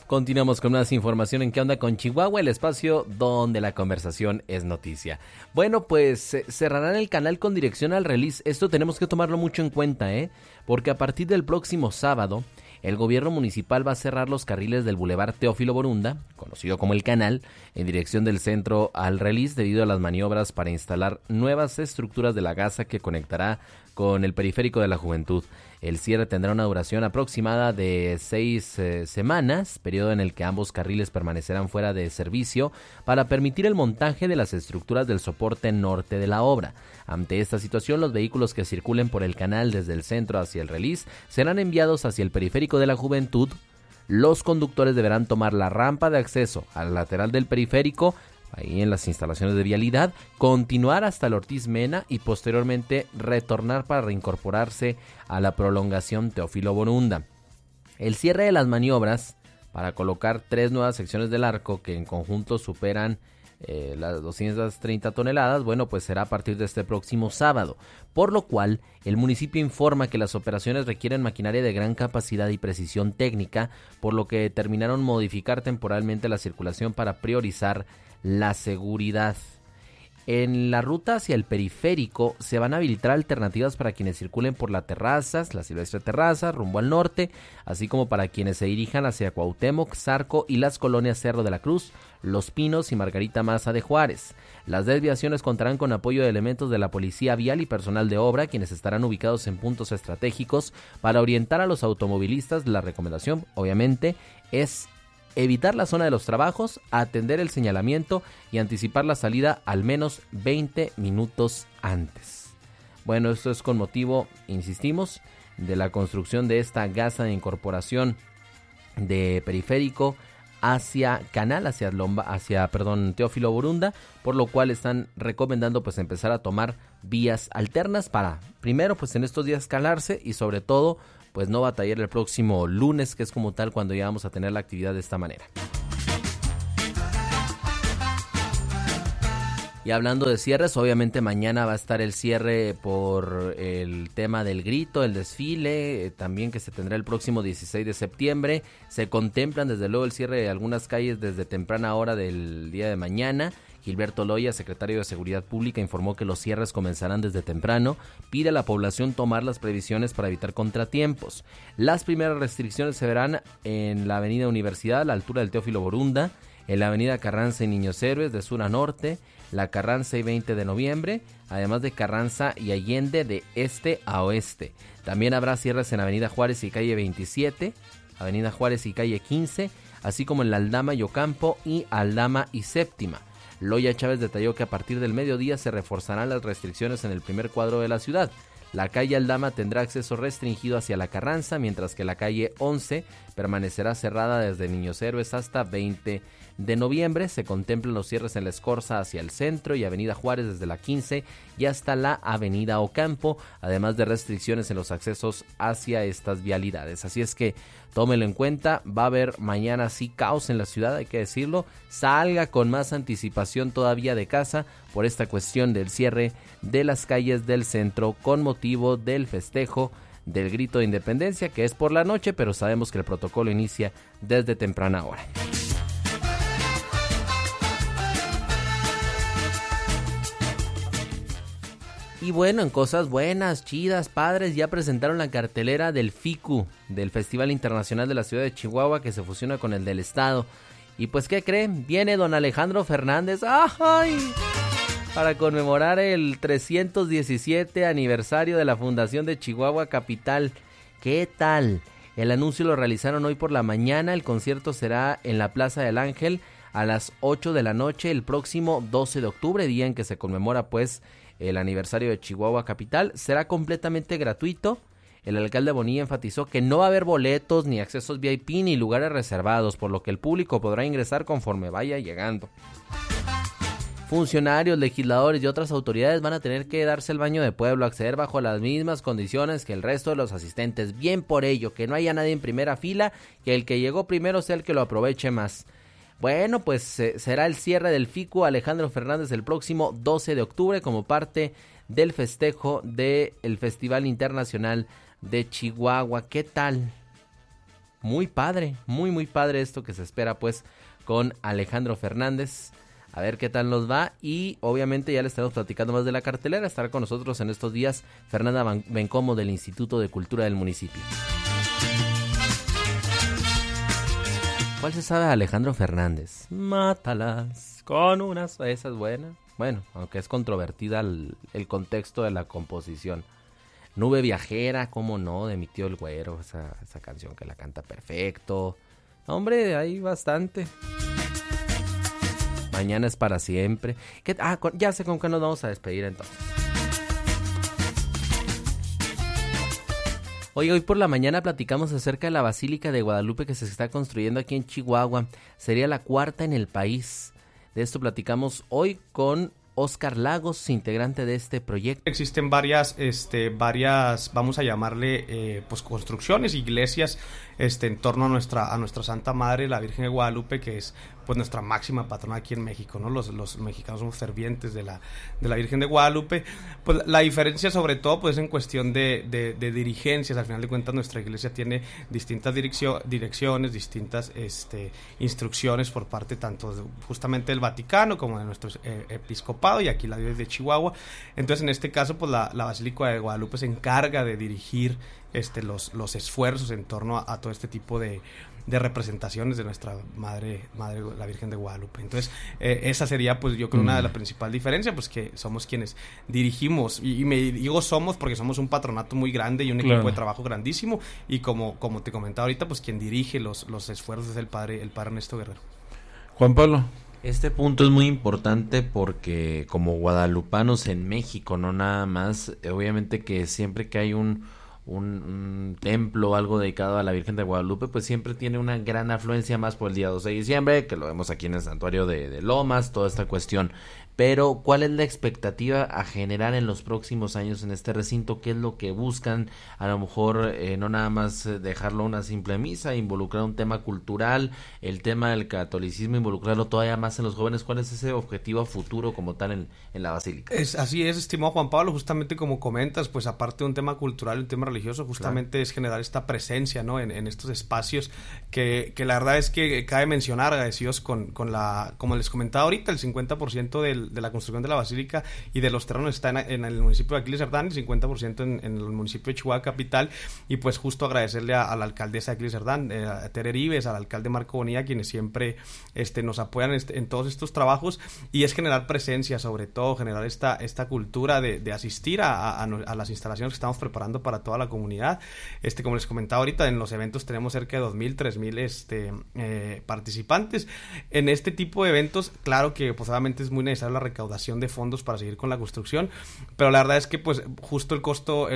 Continuamos con más información en ¿Qué onda con Chihuahua? El espacio donde la conversación es noticia. Bueno, pues cerrarán el canal con dirección al release. Esto tenemos que tomarlo mucho en cuenta, porque a partir del próximo sábado, el gobierno municipal va a cerrar los carriles del Boulevard Teófilo Borunda, conocido como el Canal, en dirección del centro al release debido a las maniobras para instalar nuevas estructuras de la gasa que conectará con el periférico de la Juventud. El cierre tendrá una duración aproximada de 6 semanas, periodo en el que ambos carriles permanecerán fuera de servicio para permitir el montaje de las estructuras del soporte norte de la obra. Ante esta situación, los vehículos que circulen por el canal desde el centro hacia el release serán enviados hacia el periférico de la Juventud. Los conductores deberán tomar la rampa de acceso al lateral del periférico, ahí en las instalaciones de vialidad, continuar hasta el Ortiz Mena y posteriormente retornar para reincorporarse a la prolongación Teófilo Borunda. El cierre de las maniobras para colocar 3 nuevas secciones del arco que en conjunto superan las 230 toneladas, bueno, pues será a partir de este próximo sábado, por lo cual el municipio informa que las operaciones requieren maquinaria de gran capacidad y precisión técnica, por lo que determinaron modificar temporalmente la circulación para priorizar la seguridad. En la ruta hacia el periférico se van a habilitar alternativas para quienes circulen por la Silvestre Terraza, rumbo al norte, así como para quienes se dirijan hacia Cuauhtémoc, Zarco y las colonias Cerro de la Cruz, Los Pinos y Margarita Maza de Juárez. Las desviaciones contarán con apoyo de elementos de la Policía Vial y personal de obra, quienes estarán ubicados en puntos estratégicos para orientar a los automovilistas. La recomendación, obviamente, es evitar la zona de los trabajos, atender el señalamiento y anticipar la salida al menos 20 minutos antes. Bueno, esto es con motivo, insistimos, de la construcción de esta gasa de incorporación de periférico hacia Canal, hacia Teófilo Borunda, por lo cual están recomendando pues empezar a tomar vías alternas para, primero pues en estos días calarse y sobre todo pues no batallar el próximo lunes, que es como tal cuando ya vamos a tener la actividad de esta manera. Y hablando de cierres, obviamente mañana va a estar el cierre por el tema del grito, el desfile, también que se tendrá el próximo 16 de septiembre. Se contemplan desde luego el cierre de algunas calles desde temprana hora del día de mañana. Gilberto Loya, secretario de Seguridad Pública, informó que los cierres comenzarán desde temprano. Pide a la población tomar las previsiones para evitar contratiempos. Las primeras restricciones se verán en la avenida Universidad, a la altura del Teófilo Borunda, en la avenida Carranza y Niños Héroes de sur a norte, la Carranza y 20 de noviembre, además de Carranza y Allende de este a oeste. También habrá cierres en avenida Juárez y calle 27, avenida Juárez y calle 15, así como en la Aldama y Ocampo y Aldama y Séptima. Loya Chávez detalló que a partir del mediodía se reforzarán las restricciones en el primer cuadro de la ciudad. La calle Aldama tendrá acceso restringido hacia la Carranza, mientras que la calle 11 permanecerá cerrada desde Niños Héroes hasta 20 de noviembre. Se contemplan los cierres en la Escorza hacia el centro y avenida Juárez desde la 15 y hasta la avenida Ocampo, además de restricciones en los accesos hacia estas vialidades. Así es que tómelo en cuenta, va a haber mañana sí caos en la ciudad, hay que decirlo. Salga con más anticipación todavía de casa por esta cuestión del cierre de las calles del centro con motivo del festejo del grito de independencia, que es por la noche, pero sabemos que el protocolo inicia desde temprana hora. Y bueno, en cosas buenas, chidas, padres, ya presentaron la cartelera del FICU, del Festival Internacional de la Ciudad de Chihuahua, que se fusiona con el del Estado. Y pues, ¿qué creen? Viene don Alejandro Fernández, ¡ay!, para conmemorar el 317 aniversario de la fundación de Chihuahua Capital. ¿Qué tal? El anuncio lo realizaron hoy por la mañana. El concierto será en la Plaza del Ángel a las 8 de la noche el próximo 12 de octubre, día en que se conmemora pues el aniversario de Chihuahua Capital. Será completamente gratuito. El alcalde Bonilla enfatizó que no va a haber boletos, ni accesos VIP, ni lugares reservados, por lo que el público podrá ingresar conforme vaya llegando. Funcionarios, legisladores y otras autoridades van a tener que darse el baño de pueblo, acceder bajo las mismas condiciones que el resto de los asistentes. Bien por ello, que no haya nadie en primera fila, que el que llegó primero sea el que lo aproveche más. Bueno, pues será el cierre del FICU Alejandro Fernández el próximo 12 de octubre como parte del festejo del Festival Internacional de Chihuahua. ¿Qué tal? muy padre, muy padre esto que se espera pues con Alejandro Fernández. A ver qué tal nos va y obviamente ya le estaremos platicando más de la cartelera. Estará con nosotros en estos días Fernanda Bencomo del Instituto de Cultura del municipio. ¿Cuál se sabe de Alejandro Fernández? Mátalas con unas... Esa es buena. Bueno, aunque es controvertida el contexto de la composición. Nube viajera, cómo no, de mi tío el güero. Esa canción que la canta perfecto. Hombre, hay bastante. Mañana es para siempre. Ya sé con qué nos vamos a despedir entonces. Oye, hoy por la mañana platicamos acerca de la Basílica de Guadalupe que se está construyendo aquí en Chihuahua. Sería la 4ª en el país. De esto platicamos hoy con Oscar Lagos, integrante de este proyecto. Existen varias, vamos a llamarle, pues construcciones, iglesias, en torno a nuestra Santa Madre, la Virgen de Guadalupe, que es pues nuestra máxima patrona aquí en México, ¿no? Los mexicanos somos fervientes de la Virgen de Guadalupe. Pues la diferencia sobre todo pues en cuestión de dirigencias. Al final de cuentas nuestra iglesia tiene distintas direcciones, distintas instrucciones por parte tanto justamente del Vaticano como de nuestro episcopado y aquí la diócesis de Chihuahua. Entonces en este caso pues la Basílica de Guadalupe se encarga de dirigir los esfuerzos en torno a todo este tipo de representaciones de nuestra madre la Virgen de Guadalupe. Entonces esa sería pues yo creo una de las principales diferencias, pues que somos quienes dirigimos y me digo somos porque somos un patronato muy grande y un equipo de trabajo grandísimo y como te comentaba ahorita pues quien dirige los esfuerzos es el padre Ernesto Guerrero. Juan Pablo. Este punto es muy importante porque como guadalupanos en México, no nada más, obviamente que siempre que hay un templo o algo dedicado a la Virgen de Guadalupe, pues siempre tiene una gran afluencia más por el día 12 de diciembre, que lo vemos aquí en el santuario de Lomas, toda esta cuestión. Pero, ¿cuál es la expectativa a generar en los próximos años en este recinto? ¿Qué es lo que buscan? A lo mejor no nada más dejarlo una simple misa, involucrar un tema cultural, el tema del catolicismo, involucrarlo todavía más en los jóvenes. ¿Cuál es ese objetivo a futuro como tal en la Basílica? Así es, estimado Juan Pablo, justamente como comentas, pues aparte de un tema cultural, un tema religioso, justamente es generar esta presencia, ¿no? en estos espacios que la verdad es que cabe mencionar, agradecidos con como les comentaba ahorita, el 50% de la construcción de la basílica y de los terrenos está en el municipio de Aquiles Cerdán, el 50% en el municipio de Chihuahua capital, y pues justo agradecerle a la alcaldesa de Aquiles Cerdán, a Tere Rives, al alcalde Marco Bonilla, quienes siempre nos apoyan en todos estos trabajos, y es generar presencia, sobre todo generar esta cultura de asistir a las instalaciones que estamos preparando para toda la comunidad. Como les comentaba ahorita, en los eventos tenemos cerca de 2,000, 3,000 participantes. En este tipo de eventos, claro que pues obviamente es muy necesaria la recaudación de fondos para seguir con la construcción, pero la verdad es que pues justo el costo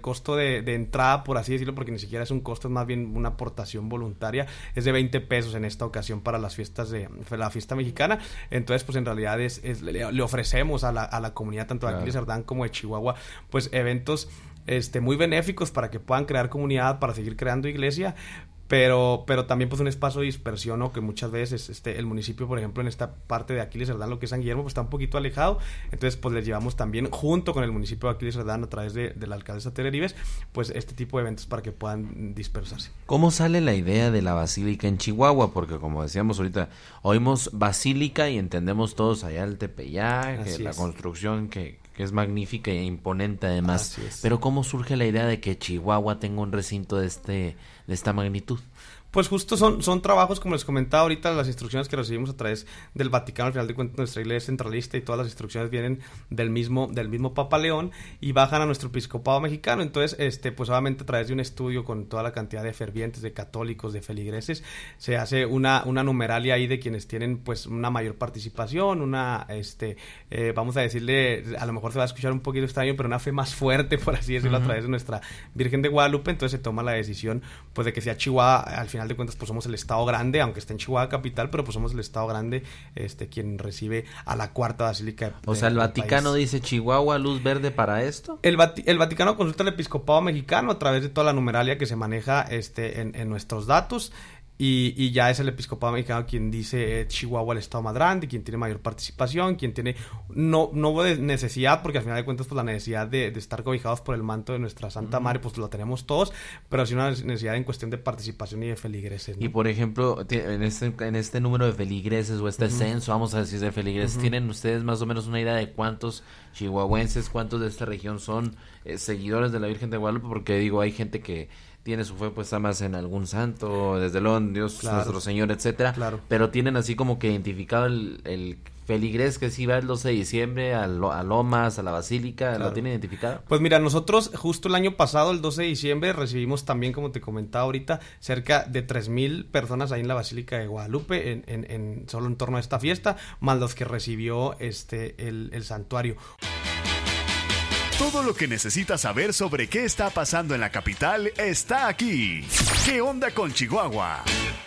de entrada, por así decirlo, porque ni siquiera es un costo, es más bien una aportación voluntaria, es de 20 pesos en esta ocasión para las fiestas de la fiesta mexicana. Entonces pues en realidad le ofrecemos a la comunidad tanto de Aquiles Cerdán como de Chihuahua pues eventos muy benéficos para que puedan crear comunidad, para seguir creando iglesia, pero también pues un espacio de dispersión, ¿no? Que muchas veces el municipio, por ejemplo, en esta parte de Aquiles Cerdán, lo que es San Guillermo, pues está un poquito alejado. Entonces pues les llevamos también junto con el municipio de Aquiles Cerdán a través de la alcaldesa Tere Rives, pues este tipo de eventos para que puedan dispersarse. ¿Cómo sale la idea de la basílica en Chihuahua? Porque como decíamos ahorita, oímos basílica y entendemos todos allá el Tepeyac, la construcción que es magnífica e imponente además. Pero ¿cómo surge la idea de que Chihuahua tenga un recinto de esta magnitud? Pues justo son trabajos, como les comentaba ahorita, las instrucciones que recibimos a través del Vaticano. Al final de cuentas nuestra iglesia es centralista y todas las instrucciones vienen del mismo Papa León y bajan a nuestro episcopado mexicano. Entonces, pues obviamente a través de un estudio con toda la cantidad de fervientes, de católicos, de feligreses, se hace una numeralia ahí de quienes tienen pues una mayor participación, vamos a decirle, a lo mejor se va a escuchar un poquito extraño, pero una fe más fuerte, por así decirlo, a través de nuestra Virgen de Guadalupe. Entonces se toma la decisión pues de que sea Chihuahua, al final de cuentas pues somos el estado grande, aunque esté en Chihuahua capital, pero pues somos el estado grande quien recibe a la cuarta basílica. O sea, el Vaticano país. Dice Chihuahua, luz verde para esto. El Vaticano consulta al episcopado mexicano a través de toda la numeralia que se maneja en nuestros datos. y ya es el episcopado mexicano quien dice Chihuahua el estado más grande, quien tiene mayor participación, quien tiene no de necesidad, porque al final de cuentas pues la necesidad de estar cobijados por el manto de nuestra Santa Madre pues lo tenemos todos, pero sí una necesidad en cuestión de participación y de feligreses, ¿no? Y por ejemplo, en este número de feligreses o este censo, vamos a decir, de feligreses, ¿tienen ustedes más o menos una idea de cuántos chihuahuenses, cuántos de esta región son seguidores de la Virgen de Guadalupe? Porque digo, hay gente que tiene su fe puesta más en algún santo, desde luego en Dios, claro, nuestro Señor, etcétera, claro, pero tienen así como que identificado el feligrés que sí va el 12 de diciembre a Lomas, a la Basílica, claro, ¿lo tienen identificado? Pues mira, nosotros justo el año pasado, el 12 de diciembre, recibimos también, como te comentaba ahorita, cerca de 3,000 personas ahí en la Basílica de Guadalupe, en solo en torno a esta fiesta, más los que recibió el santuario. Todo lo que necesitas saber sobre qué está pasando en la capital está aquí. ¿Qué onda con Chihuahua?